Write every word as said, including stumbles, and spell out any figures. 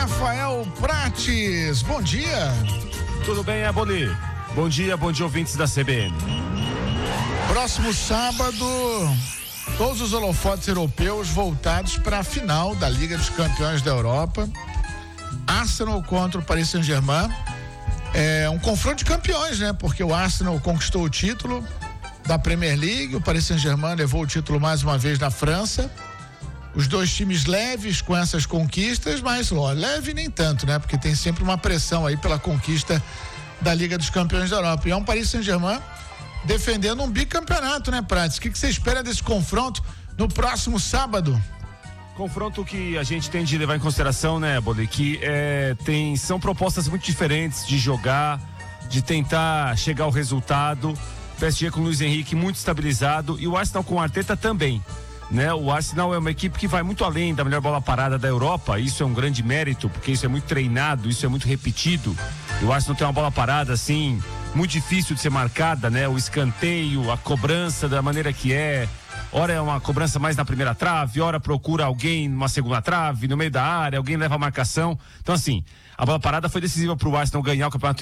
Rafael Prates, bom dia. Tudo bem, Aboli? Bom dia, bom dia, ouvintes da C B N. Próximo sábado, todos os holofotes europeus voltados para a final da Liga dos Campeões da Europa. Arsenal contra o Paris Saint-Germain. É um confronto de campeões, né? Porque o Arsenal conquistou o título da Premier League, o Paris Saint-Germain levou o título mais uma vez na França. Os dois times leves com essas conquistas, mas ó, leve nem tanto, né? Porque tem sempre uma pressão aí pela conquista da Liga dos Campeões da Europa. E é um Paris Saint-Germain defendendo um bicampeonato, né, Prates? O que, que você espera desse confronto no próximo sábado? Confronto que a gente tem de levar em consideração, né, Aboli, que é, tem, são propostas muito diferentes de jogar, de tentar chegar ao resultado. P S G com o Luiz Henrique muito estabilizado e o Arsenal com o Arteta também. Né? O Arsenal é uma equipe que vai muito além da melhor bola parada da Europa. Isso é um grande mérito, porque isso é muito treinado, isso é muito repetido. E o Arsenal tem uma bola parada assim, muito difícil de ser marcada, né? O escanteio, a cobrança da maneira que é. Ora é uma cobrança mais na primeira trave, ora procura alguém numa segunda trave, no meio da área, alguém leva a marcação. Então assim, a bola parada foi decisiva para o Arsenal ganhar o campeonato